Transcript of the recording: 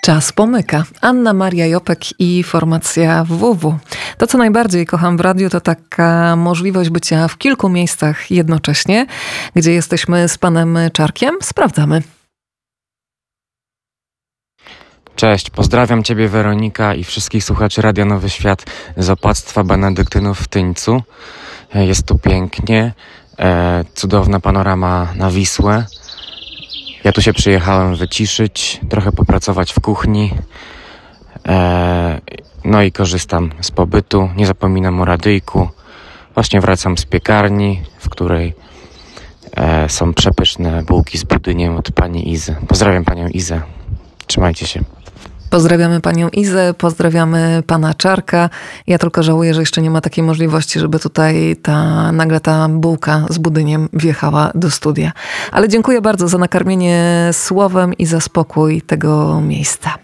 Czas pomyka. Anna Maria Jopek i formacja WW. To, co najbardziej kocham w radiu, to taka możliwość bycia w kilku miejscach jednocześnie. Gdzie jesteśmy z panem Czarkiem? Sprawdzamy. Cześć, pozdrawiam Ciebie Weronika i wszystkich słuchaczy Radia Nowy Świat z opactwa Benedyktynów w Tyńcu. Jest tu pięknie, cudowna panorama na Wisłę. Ja tu się przyjechałem wyciszyć, trochę popracować w kuchni, no i korzystam z pobytu, nie zapominam o radyjku. Właśnie wracam z piekarni, w której są przepyszne bułki z budyniem od pani Izy. Pozdrawiam panią Izę, trzymajcie się. Pozdrawiamy panią Izę, pozdrawiamy pana Czarka. Ja tylko żałuję, że jeszcze nie ma takiej możliwości, żeby tutaj nagle ta bułka z budyniem wjechała do studia. Ale dziękuję bardzo za nakarmienie słowem i za spokój tego miejsca.